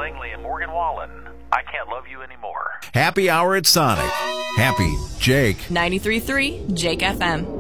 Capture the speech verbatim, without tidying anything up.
Langley and Morgan Wallen. I Can't Love You Anymore. Happy Hour at Sonic. Happy Jake. ninety-three point three Jake F M.